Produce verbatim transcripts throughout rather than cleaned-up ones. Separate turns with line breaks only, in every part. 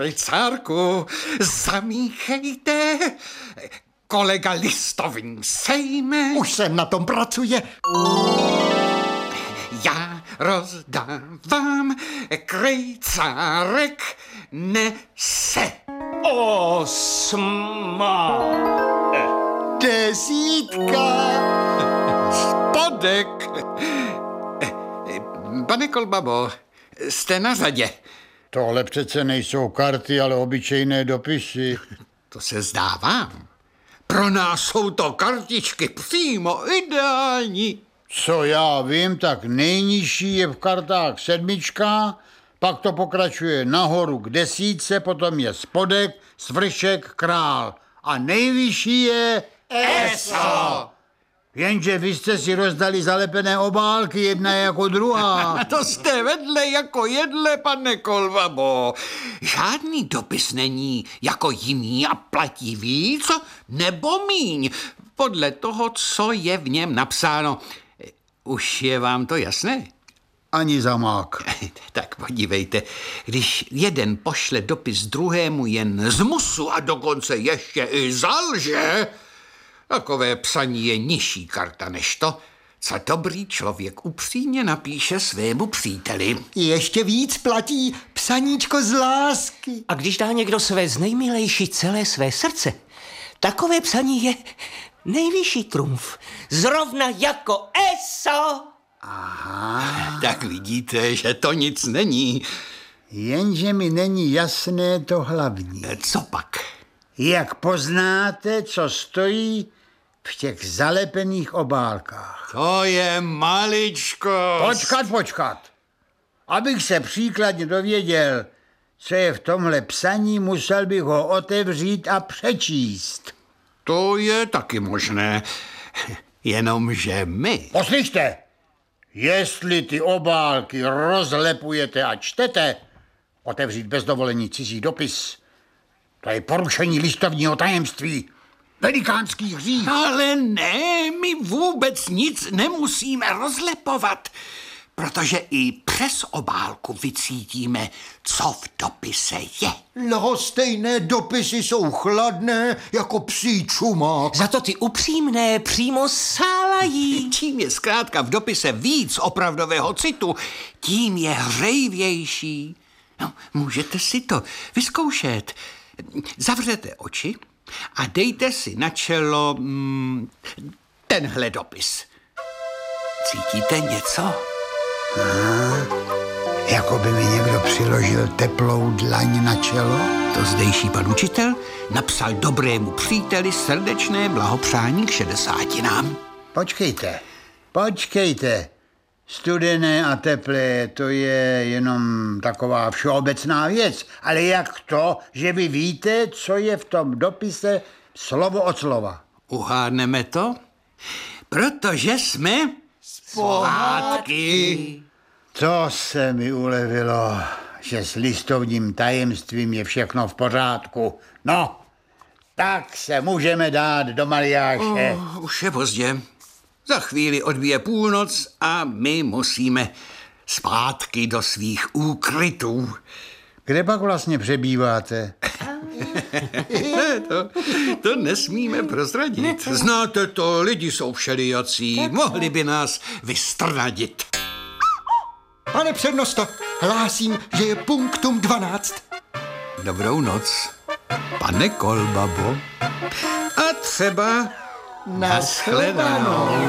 tricárku, zamíchejte. Kolega listovní sejme.
Už se na tom pracuje.
Já rozdávám, krejcárek nese.
Osma.
Desítka.
Spodek. Pane Kolbabo, jste na řadě.
Tohle přece nejsou karty, ale obyčejné dopisy.
To se zdá vám. Pro nás jsou to kartičky přímo ideální.
Co já vím, tak nejnižší je v kartách sedmička, pak to pokračuje nahoru k desítce, potom je spodek, svršek, král. A nejvyšší je
Eso.
Jenže vy jste si rozdali zalepené obálky, jedna jako druhá.
A to jste vedle jako jedle, pane Kolbabo. Žádný dopis není jako jiný a platí víc nebo míň. Podle toho, co je v něm napsáno. Už je vám to jasné?
Ani zamák.
Tak podívejte, když jeden pošle dopis druhému jen z musu a dokonce ještě i zalže, takové psaní je nižší karta než to, co dobrý člověk upřímně napíše svému příteli.
Ještě víc platí psaníčko z lásky.
A když dá někdo své znejmilejší celé své srdce, takové psaní je nejvyšší trumf. Zrovna jako eso.
Aha.
Tak vidíte, že to nic není.
Jenže mi není jasné to hlavní.
Co pak?
Jak poznáte, co stojí v těch zalepených obálkách?
To je maličko.
Počkat, počkat. Abych se příkladně dověděl, co je v tomhle psaní, musel bych ho otevřít a přečíst.
To je taky možné. Jenomže my...
Poslyšte, jestli ty obálky rozlepujete a čtete, otevřít bez dovolení cizí dopis, to je porušení listovního tajemství. Velikánský hřích.
Ale ne, my vůbec nic nemusíme rozlepovat, protože i přes obálku vycítíme, co v dopise je.
Lhostejné dopisy jsou chladné jako psí čumák.
Za to ty upřímné přímo sálají.
Čím je zkrátka v dopise víc opravdového citu, tím je hřejivější. No, můžete si to vyzkoušet. Zavřete oči a dejte si na čelo mm, tenhle dopis. Cítíte něco?
Aha, jako by mi někdo přiložil teplou dlaň na čelo.
To zdejší pan učitel napsal dobrému příteli srdečné blahopřání k šedesátinám.
Počkejte, počkejte. Studené a teplé, to je jenom taková všeobecná věc. Ale jak to, že vy víte, co je v tom dopise slovo od slova?
Uhádneme to? Protože jsme zpátky.
To se mi ulevilo, že s listovním tajemstvím je všechno v pořádku. No, tak se můžeme dát do mariáše.
Oh, už je pozdě. Za chvíli odbije půlnoc a my musíme zpátky do svých úkrytů.
Kde pak vlastně přebýváte?
to, to nesmíme prozradit. Znáte to, lidi jsou všelijací, mohli by nás vystrnadit.
Pane přednosto, hlásím, že je punktum dvanáct.
Dobrou noc, pane Kolbabo. A třeba nashledanou.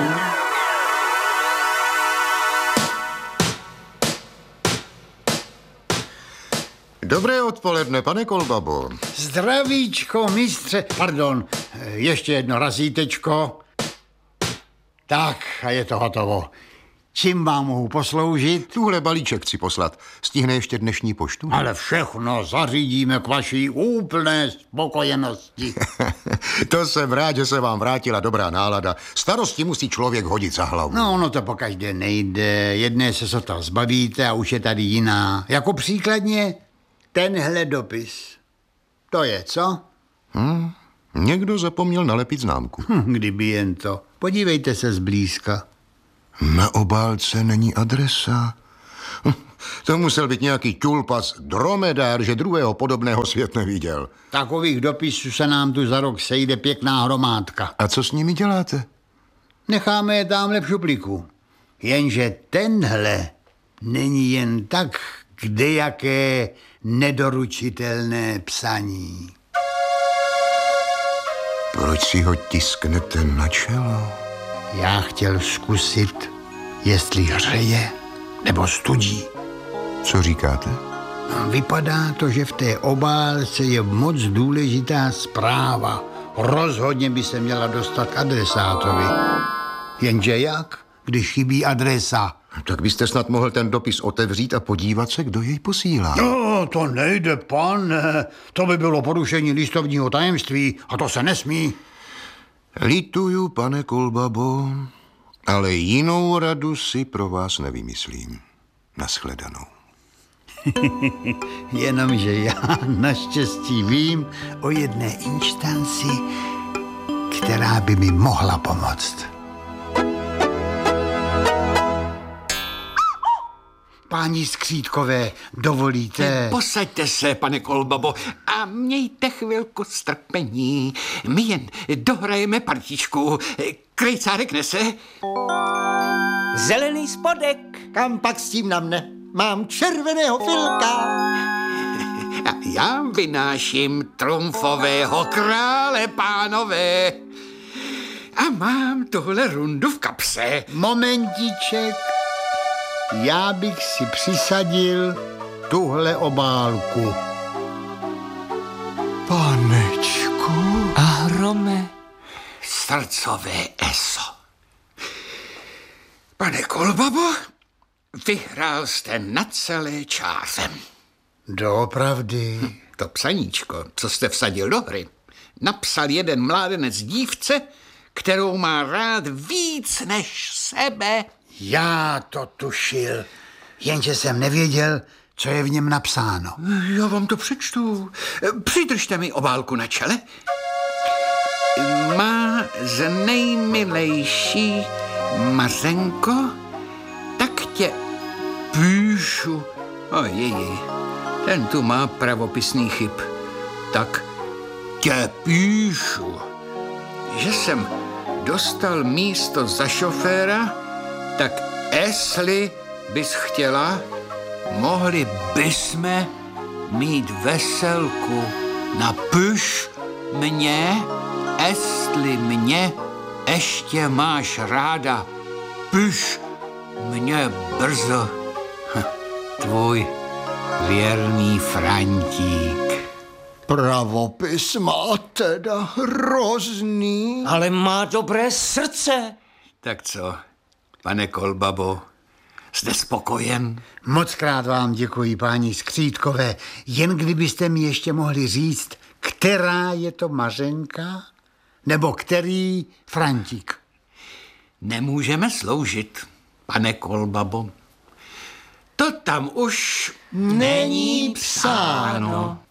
Dobré odpoledne, pane Kolbabo.
Zdravíčko, mistře. Pardon, ještě jedno razítečko. Tak, a je to hotovo. Čím vám mohu posloužit?
Tuhle balíček chci poslat. Stihne ještě dnešní poštu?
Ale všechno zařídíme k vaší úplné spokojenosti.
To jsem rád, že se vám vrátila dobrá nálada. Starosti musí člověk hodit za hlavu.
No, ono to pokaždé nejde. Jedné se sotva zbavíte a už je tady jiná. Jako příkladně tenhle dopis. To je, co?
Hmm, někdo zapomněl nalepit známku.
Hm, kdyby jen to. Podívejte se zblízka.
Na obálce není adresa. To musel být nějaký tulpas, dromedár, že druhého podobného svět neviděl.
Takových dopisů se nám tu za rok sejde pěkná hromádka.
A co s nimi děláte?
Necháme je tamhle v šuplíku. Jenže tenhle není jen tak kdejaké nedoručitelné psaní.
Proč si ho tisknete na čelo?
Já chtěl zkusit, jestli hřeje nebo studí.
Co říkáte?
Vypadá to, že v té obálce je moc důležitá zpráva. Rozhodně by se měla dostat k adresátovi. Jenže jak, když chybí adresa?
Tak byste snad mohl ten dopis otevřít a podívat se, kdo jej posílá.
No, to nejde, pane. To by bylo porušení listovního tajemství a to se nesmí.
Lituju, pane Kolbabo, ale jinou radu si pro vás nevymyslím. Nashledanou.
Jenomže já naštěstí vím o jedné instanci, která by mi mohla pomoct. Páni Skřítkové, dovolíte?
Posaďte se, pane Kolbabo, a mějte chvilku strpení. My jen dohrajeme partičku. Krejcárek nese?
Zelený spodek.
Kam pak s tím na mne? Mám červeného filka.
A já vynáším trumfového krále, pánové. A mám tuhle rundu v kapse.
Momentiček. Já bych si přisadil tuhle obálku.
Panečku.
A hrome.
Srdcové eso. Pane Kolbabo, vyhrál jste na celé čáře.
Doopravdy.
To psaníčko, co jste vsadil do hry, napsal jeden mládenec dívce, kterou má rád víc než sebe.
Já to tušil, jenže jsem nevěděl, co je v něm napsáno.
Já vám to přečtu. Přidržte mi obálku na čele. Má z nejmilejší Mařenko, tak tě píšu. Ojej, ten tu má pravopisný chyb. Tak tě píšu, že jsem dostal místo za šoféra, tak jestli bys chtěla, mohli bysme mít veselku. Napiš mě, jestli mě ještě máš ráda. Piš mě brzo. Tvůj věrný Frantík.
Pravopis má teda hrozný.
Ale má dobré srdce.
Tak co, pane Kolbabo, jste spokojen?
Mockrát vám děkuji, páni Skřítkové. Jen kdybyste mi ještě mohli říct, která je to Mařenka, nebo který Frantík.
Nemůžeme sloužit, pane Kolbabo. To tam už
Není psáno.